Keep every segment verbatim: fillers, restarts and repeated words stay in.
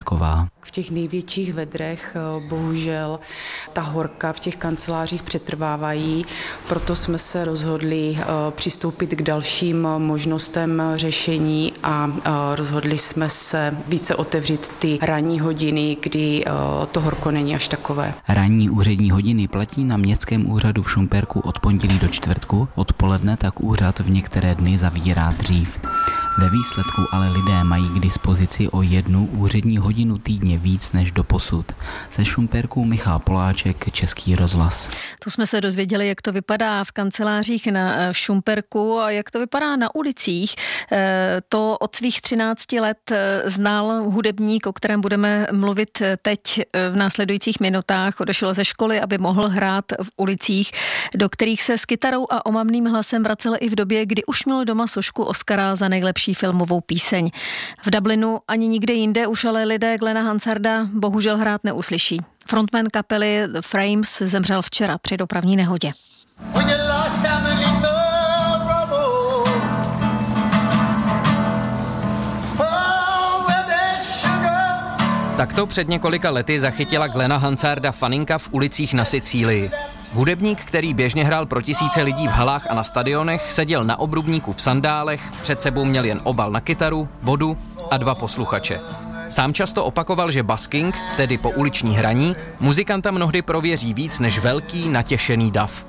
Šimperková. V těch největších vedrech bohužel ta horka v těch kancelářích přetrvávají, proto jsme se rozhodli přistoupit k dalším možnostem řešení a rozhodli jsme se více otevřít ty ranní hodiny, kdy to horko není až takové. Ranní úřední hodiny platí na městském úřadu v Šumperku od pondělí do čtvrtku, odpoledne tak úřad v některé dny zavírá dřív. Ve výsledku ale lidé mají k dispozici o jednu úřední hodinu týdně víc než doposud. Ze Šumperku Michal Poláček, Český rozhlas. To jsme se dozvěděli, jak to vypadá v kancelářích na Šumperku a jak to vypadá na ulicích. To od svých třinácti let znal hudebník, o kterém budeme mluvit teď v následujících minutách. Odešel ze školy, aby mohl hrát v ulicích, do kterých se s kytarou a omamným hlasem vracel i v době, kdy už měl doma sošku Oscara za nejlepší filmovou píseň. V Dublinu ani nikde jinde už ale lidé Glena Hansarda bohužel hrát neuslyší. Frontman kapely The Frames zemřel včera při dopravní nehodě. Takto před několika lety zachytila Glena Hansarda faninka v ulicích na Sicílii. Hudebník, který běžně hrál pro tisíce lidí v halách a na stadionech, seděl na obrubníku v sandálech, před sebou měl jen obal na kytaru, vodu a dva posluchače. Sám často opakoval, že busking, tedy pouliční hraní, muzikanta mnohdy prověří víc než velký natěšený dav.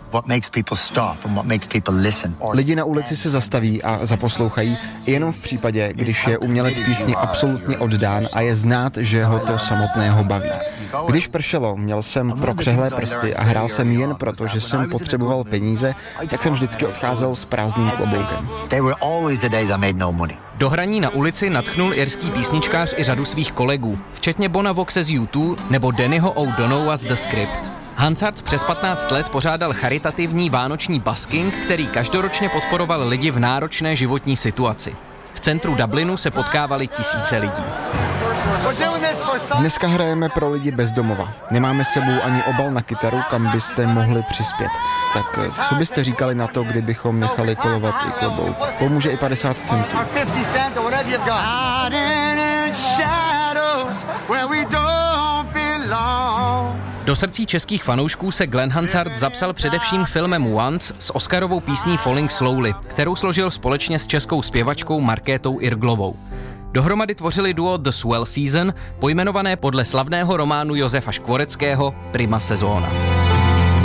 Lidi na ulici se zastaví a zaposlouchají jenom v případě, když je umělec písni absolutně oddán a je znát, že ho to samotného baví. Když pršelo, měl jsem prokřehlé prsty a hrál jsem jen proto, že jsem potřeboval peníze, tak jsem vždycky odcházel s prázdným kloboukem. Do hraní na ulici nadchnul irský písničkář i řadu svých kolegů, včetně Bona Voxe z U dva nebo Dannyho O'Donoghua z The Script. Hansard přes patnáct let pořádal charitativní vánoční busking, který každoročně podporoval lidi v náročné životní situaci. V centru Dublinu se potkávali tisíce lidí. Dneska hrajeme pro lidi bez domova. Nemáme s sebou ani obal na kytaru, kam byste mohli přispět. Tak co byste říkali na to, kdybychom nechali kolovat i klobouk? Pomůže i padesát centů. Do srdcí českých fanoušků se Glen Hansard zapsal především filmem Once s Oscarovou písní Falling Slowly, kterou složil společně s českou zpěvačkou Markétou Irglovou. Dohromady tvořili duo The Swell Season, pojmenované podle slavného románu Josefa Škvoreckého Prima sezóna.